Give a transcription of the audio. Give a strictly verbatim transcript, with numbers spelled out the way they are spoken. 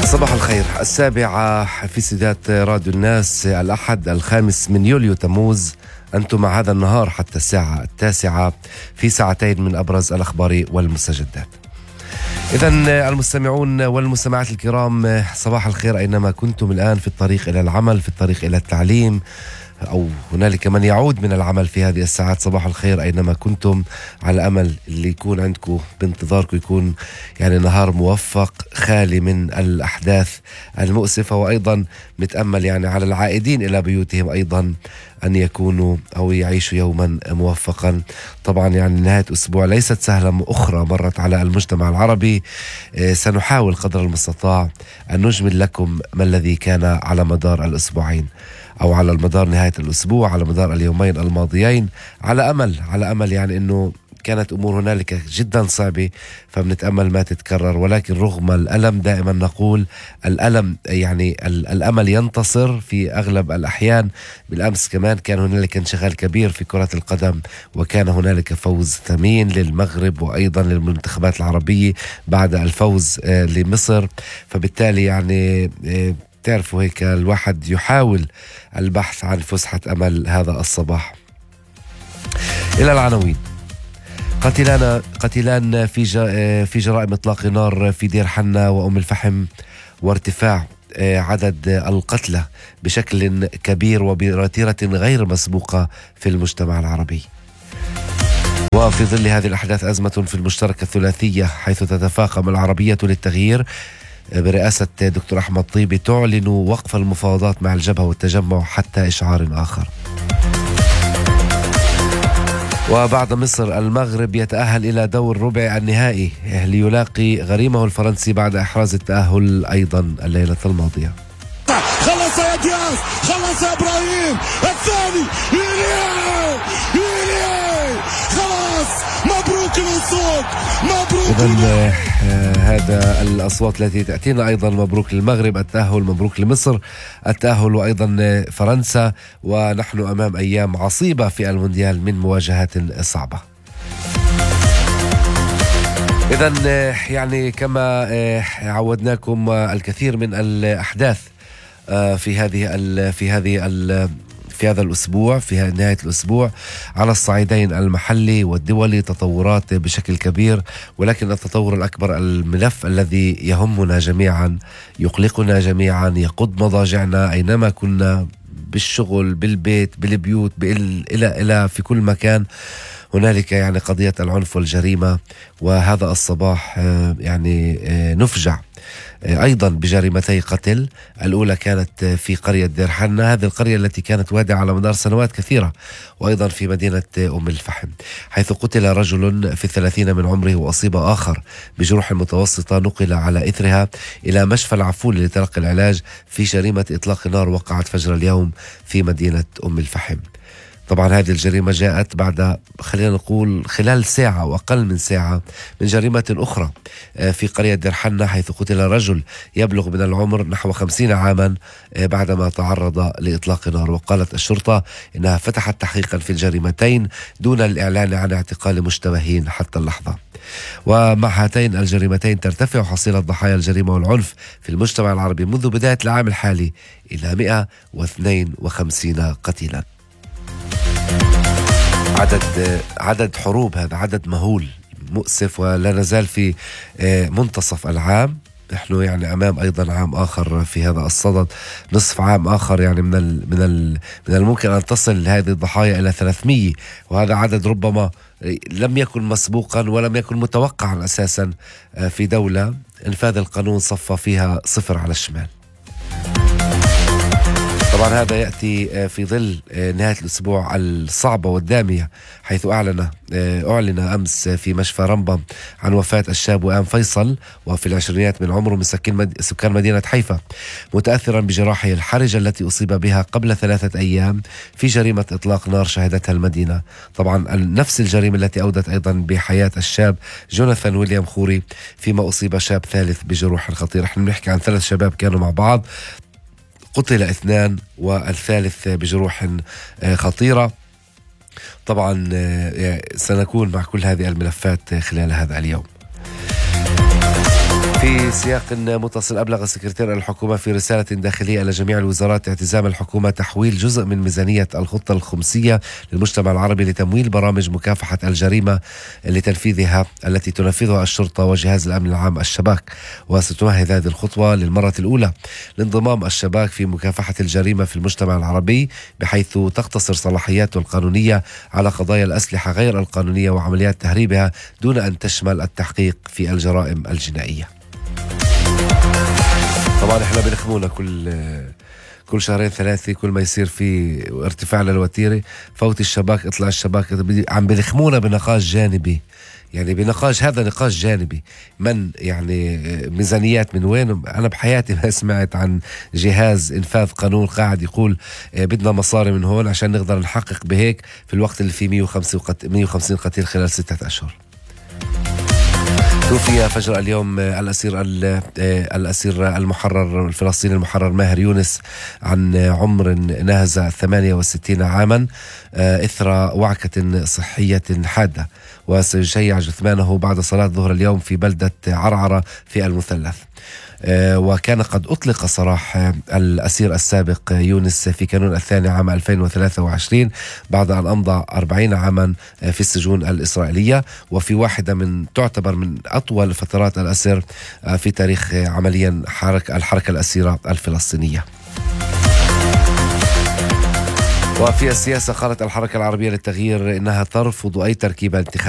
صباح الخير. السابعة في استديوهات راديو الناس، الأحد الخامس من يوليو تموز. أنتم مع هذا النهار حتى الساعة التاسعة في ساعتين من أبرز الأخبار والمستجدات. إذن المستمعون والمستمعات الكرام، صباح الخير أينما كنتم الآن، في الطريق إلى العمل، في الطريق إلى التعليم، أو هنالك من يعود من العمل في هذه الساعات. صباح الخير أينما كنتم، على أمل اللي يكون عندكم بانتظاركم يكون يعني نهار موفق خالي من الأحداث المؤسفة، وأيضا نتأمل يعني على العائدين إلى بيوتهم أيضا أن يكونوا أو يعيشوا يوما موفقا. طبعا يعني نهاية أسبوع ليست سهلة أخرى مرت على المجتمع العربي. سنحاول قدر المستطاع أن نجمل لكم ما الذي كان على مدار الأسبوعين، أو على مدار نهاية الأسبوع، على مدار اليومين الماضيين، على أمل على أمل يعني أنه كانت أمور هنالك جدا صعبة، فبنتأمل ما تتكرر. ولكن رغم الألم دائما نقول الألم يعني الأمل ينتصر في أغلب الأحيان. بالأمس كمان كان هنالك انشغال كبير في كرة القدم، وكان هنالك فوز ثمين للمغرب وأيضا للمنتخبات العربية بعد الفوز لمصر. فبالتالي يعني تعرفوا هيك الواحد يحاول البحث عن فسحة أمل هذا الصباح. إلى العناوين. قتلان قتلان في في جرائم إطلاق نار في دير حنا وأم الفحم، وارتفاع عدد القتلى بشكل كبير وبوتيرة غير مسبوقة في المجتمع العربي. وفي ظل هذه الأحداث أزمة في المشتركة الثلاثية، حيث تتفاقم العربية للتغيير برئاسة دكتور أحمد طيبي تعلن وقف المفاوضات مع الجبهة والتجمع حتى إشعار آخر. وبعد مصر، المغرب يتأهل إلى دور ربع النهائي ليلاقي غريمه الفرنسي بعد إحراز التأهل أيضا الليلة الماضية. خلص يا دياز، خلص يا إبراهيم، الثاني خلاص، مبروك الأصوات، مبروك. إذن آه هذا الأصوات التي تأتينا أيضا. مبروك للمغرب التأهل، مبروك لمصر التأهل، وأيضا فرنسا. ونحن أمام أيام عصيبة في المونديال من مواجهات صعبة. إذن آه يعني كما آه عودناكم آه الكثير من الأحداث آه في هذه ال في هذه ال في هذا الأسبوع، في نهاية الأسبوع، على الصعيدين المحلي والدولي تطورات بشكل كبير. ولكن التطور الأكبر، الملف الذي يهمنا جميعا، يقلقنا جميعا، يقود مضاجعنا أينما كنا، بالشغل، بالبيت، بالبيوت، إلى إلى في كل مكان، هنالك يعني قضية العنف والجريمة. وهذا الصباح يعني نفجع أيضا بجريمتي قتل. الأولى كانت في قرية دير حنا، هذه القرية التي كانت وادعة على مدار سنوات كثيرة، وأيضا في مدينة أم الفحم، حيث قتل رجل في الثلاثين من عمره وأصيب آخر بجروح متوسطة، نقل على إثرها إلى مشفى العفول لتلقي العلاج في جريمة إطلاق نار وقعت فجر اليوم في مدينة أم الفحم. طبعا هذه الجريمة جاءت بعد خلينا نقول خلال ساعة أو أقل من ساعة من جريمة أخرى في قرية دير حنا، حيث قتل رجل يبلغ من العمر نحو خمسين عاما بعدما تعرض لإطلاق نار. وقالت الشرطة إنها فتحت تحقيقا في الجريمتين دون الإعلان عن اعتقال مشتبهين حتى اللحظة. ومع هاتين الجريمتين ترتفع حصيلة ضحايا الجريمة والعنف في المجتمع العربي منذ بداية العام الحالي إلى مئة واثنين وخمسين قتيلا. عدد عدد حروب، هذا عدد مهول مؤسف، ولا نزال في منتصف العام. نحن يعني أمام أيضا عام آخر في هذا الصدد، نصف عام آخر يعني من ال من ال من الممكن أن تصل هذه الضحايا إلى ثلاثمية، وهذا عدد ربما لم يكن مسبوقا ولم يكن متوقعا أساسا في دولة إنفاذ القانون صفى فيها صفر على الشمال. طبعا هذا يأتي في ظل نهاية الأسبوع الصعبة والدامية، حيث أعلن أعلن أمس في مشفى رمبة عن وفاة الشاب وئام فيصل، وفي العشرينيات من عمره، من سكان مدينة حيفا، متأثرا بجراحه الحرجة التي أصيب بها قبل ثلاثة أيام في جريمة إطلاق نار شهدتها المدينة. طبعا نفس الجريمة التي أودت أيضا بحياة الشاب جوناثان ويليام خوري، فيما أصيب شاب ثالث بجروح خطيرة. نحن بنحكي عن ثلاث شباب كانوا مع بعض، قتل اثنان والثالث بجروح خطيرة. طبعا سنكون مع كل هذه الملفات خلال هذا اليوم. في سياق متصل، أبلغ سكرتير الحكومة في رسالة داخلية إلى جميع الوزارات اعتزام الحكومة تحويل جزء من ميزانية الخطة الخمسية للمجتمع العربي لتمويل برامج مكافحة الجريمة لتنفيذها التي تنفذها الشرطة وجهاز الأمن العام الشباك. وستمهد هذه الخطوة للمرة الأولى لانضمام الشباك في مكافحة الجريمة في المجتمع العربي، بحيث تقتصر صلاحياته القانونية على قضايا الأسلحة غير القانونية وعمليات تهريبها دون أن تشمل التحقيق في الجرائم الجنائية. طبعا احنا بنخمونا كل كل شهرين ثلاثة كل ما يصير في ارتفاع للوتيرة فوت الشباك اطلع الشباك، عم بنخمونا بنقاش جانبي، يعني بنقاش هذا نقاش جانبي من يعني ميزانيات من وين. أنا بحياتي ما سمعت عن جهاز إنفاذ قانون قاعد يقول بدنا مصاري من هون عشان نقدر نحقق بهيك في الوقت اللي فيه مية وخمسين قتيل خلال ستة أشهر. توفي فجر اليوم الأسير الأسير المحرر الفلسطيني المحرر ماهر يونس عن عمر ناهز ثمانية وستين عاما إثر وعكة صحية حادة، وسيشيع جثمانه بعد صلاة ظهر اليوم في بلدة عرعرة في المثلث. وكان قد أطلق سراح الأسير السابق يونس في كانون الثاني عام ألفين وثلاثة وعشرين بعد أن أمضى أربعين عاما في السجون الإسرائيلية، وفي واحدة من تعتبر من أطول فترات الأسر في تاريخ عمليا حركة الحركة الأسيرة الفلسطينية. وفي السياسة، قالت الحركة العربية للتغيير إنها ترفض أي تركيبة انتخابية